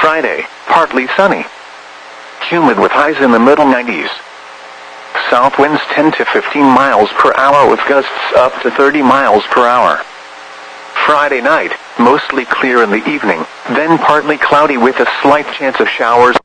Friday, partly sunny. Humid with highs in the middle 90s. South winds 10 to 15 miles per hour with gusts up to 30 miles per hour. Friday night, mostly clear in the evening, then partly cloudy with a slight chance of showers.